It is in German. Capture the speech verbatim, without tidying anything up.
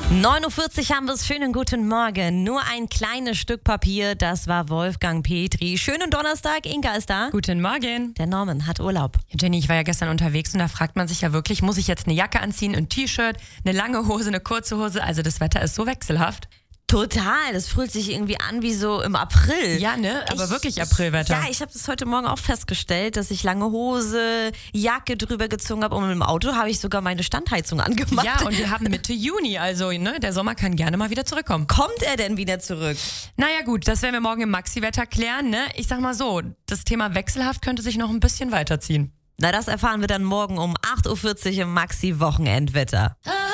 neun Uhr vierzig haben wir es. Schönen guten Morgen. Nur ein kleines Stück Papier, das war Wolfgang Petri. Schönen Donnerstag, Inga ist da. Guten Morgen. Der Norman hat Urlaub. Ja, Jenny, ich war ja gestern unterwegs und da fragt man sich ja wirklich, muss ich jetzt eine Jacke anziehen, ein T-Shirt, eine lange Hose, eine kurze Hose? Also das Wetter ist so wechselhaft. Total, das fühlt sich irgendwie an wie so im April. Ja, ne? Aber ich, wirklich Aprilwetter. Ja, ich habe das heute Morgen auch festgestellt, dass ich lange Hose, Jacke drüber gezogen habe und im Auto habe ich sogar meine Standheizung angemacht. Ja, und wir haben Mitte Juni, also ne, der Sommer kann gerne mal wieder zurückkommen. Kommt er denn wieder zurück? Naja gut, das werden wir morgen im Maxi-Wetter klären. Ne? Ich sag mal so, das Thema wechselhaft könnte sich noch ein bisschen weiterziehen. Na, das erfahren wir dann morgen um acht Uhr vierzig im Maxi-Wochenendwetter.